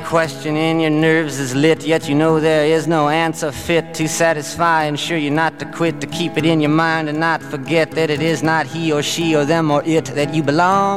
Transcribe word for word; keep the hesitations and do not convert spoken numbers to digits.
question in your nerves is lit, yet you know there is no answer fit to satisfy. Ensure you not to quit, to keep it in your mind and not forget that it is not he or she or them or it that you belong